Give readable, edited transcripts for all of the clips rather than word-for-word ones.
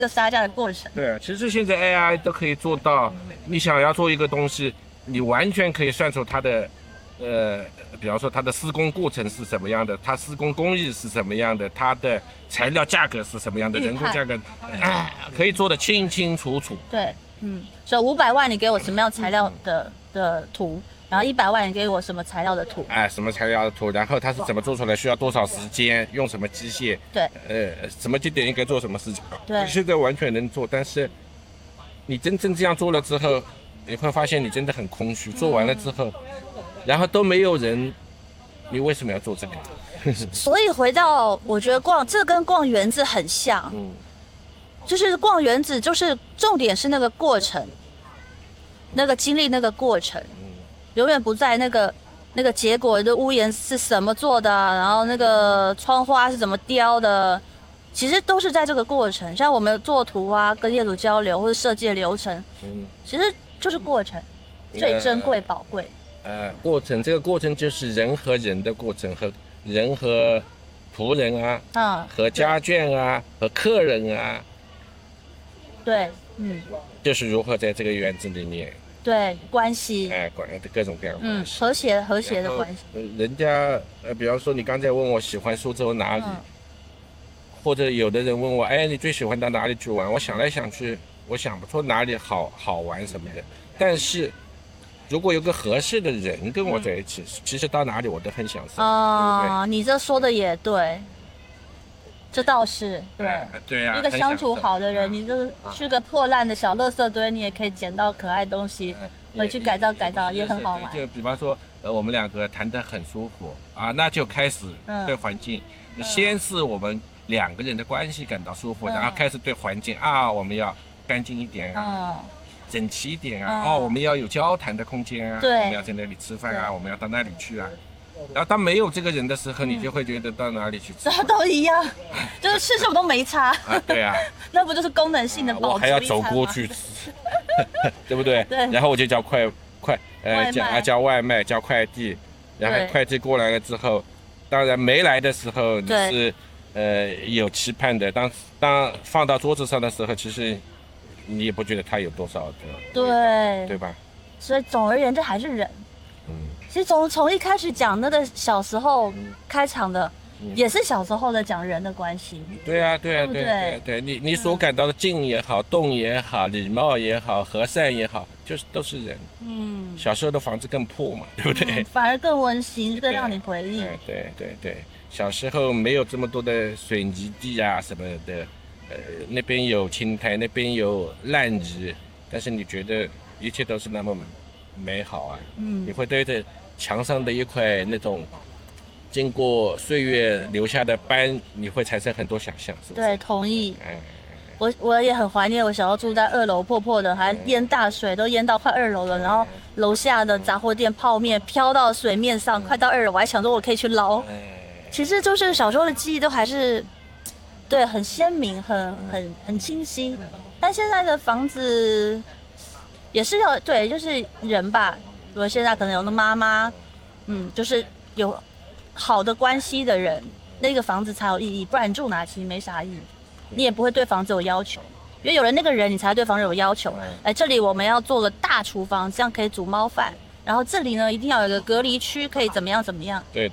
个杀价的过程。 对，其实现在 AI 都可以做到，你想要做一个东西，你完全可以算出它的，比方说它的施工过程是什么样的，它施工工艺是什么样的，它的材料价格是什么样的，人工价格，可以做得清清楚楚。 对，所以500万你给我什么样材料的图，然后100万你给我什么材料的图， 什么材料的图，然后它是怎么做出来，需要多少时间，用什么机械， 对， 什么节点应该做什么事情， 对， 现在完全能做，但是你真正这样做了之后，你会发现你真的很空虚，做完了之后，然后都没有人，你为什么要做这个？ 所以回到我觉得这跟逛园子很像，就是逛园子就是重点是那个过程，那个经历那个过程，永远不在那个结果的屋檐是什么做的，然后那个窗花是怎么雕的，其实都是在这个过程。像我们做图啊，跟业主交流或者设计的流程，其实就是过程，最珍贵宝贵。 过程这个过程就是人和人的过程，和人和仆人啊，和家眷啊，和客人啊， 对， 就是如何在这个园子里面。 对，关系， 各种各样的关系， 和谐的关系。 人家比方说你刚才问我喜欢苏州哪里，或者有的人问我，你最喜欢到哪里去玩？我想来想去，我想不出哪里好玩什么的。但是如果有个合适的人跟我在一起，其实到哪里我都很享受。对不对？ 你这说的也对。这倒是对啊， 一个相处好的人，你就是去个破烂的小垃圾堆，你也可以捡到可爱东西，回去改造也很好玩。 就比方说，我们两个谈得很舒服那就开始对环境，先是我们2个人的关系感到舒服，然后开始对环境我们要干净一点整齐一点我们要有交谈的空间我们要在那里吃饭我们要到那里去然后当没有这个人的时候，你就会觉得到哪里去吃都一样，就是吃什么都没差对啊， 那不就是功能性的饱足？ 我还要走过去吃对不对？ 对， 然后我就叫叫外卖，叫快递，然后快递过来了之后，当然没来的时候你是有期盼的，当放到桌子上的时候，其实你也不觉得它有多少的，对吧？ 所以总而言之还是人。其实从一开始讲那个小时候开场的，也是小时候的讲人的关系。 对啊，你所感到的静也好，动也好，礼貌也好，和善也好，就是都是人。小时候的房子更破嘛，对不对？ 反而更温馨，更让你回忆。 对，小时候没有这么多的水泥地什么的，那边有青苔，那边有烂泥，但是你觉得一切都是那么美好你会对着墙上的一块那种经过岁月留下的斑，你会产生很多想象，是不是？ 对，同意。我也很怀念我小时候住在2楼，破破的，还淹大水，都淹到快2楼了。然后楼下的杂货店泡面飘到水面上，快到2楼，我还想说我可以去捞。其实就是小时候的记忆都还是很鲜明，很清晰。但现在的房子也是就是人吧。比如现在可能有个妈妈，就是有好的关系的人，那个房子才有意义，不然你住哪其实没啥意义，你也不会对房子有要求，因为有了那个人，你才对房子有要求。这里我们要做个大厨房，这样可以煮猫饭，然后这里呢一定要有个隔离区，可以怎么样怎么样。对，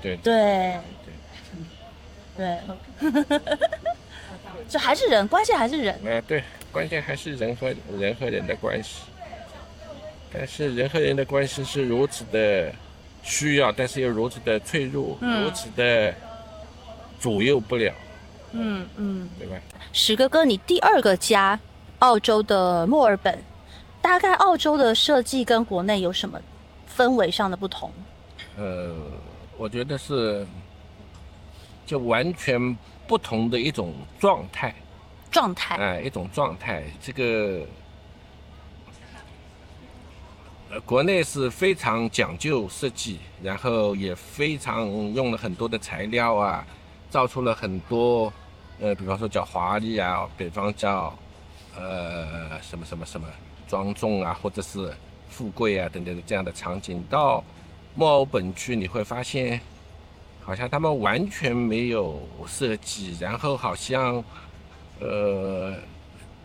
就还是人，关键还是人。 对，关键还是人和人的关系。但是人和人的关系是如此的需要，但是又如此的脆弱，如此的左右不了，对吧？ 史哥哥，你第2个家，澳洲的墨尔本，大概澳洲的设计跟国内有什么氛围上的不同？ 我觉得是就完全不同的一种状态，一种状态。这个国内是非常讲究设计，然后也非常用了很多的材料造出了很多比方说叫华丽比方叫什么庄重或者是富贵等等这样的场景。到墨尔本区你会发现，好像他们完全没有设计，然后好像